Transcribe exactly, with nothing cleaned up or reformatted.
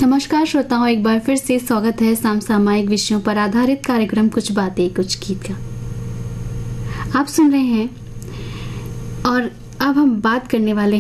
नमस्कार श्रोताओं, एक बार फिर से स्वागत है समसामयिक विषयों पर आधारित कार्यक्रम कुछ बातें कुछ गीत का। आप सुन रहे हैं और अब हम बात करने वाले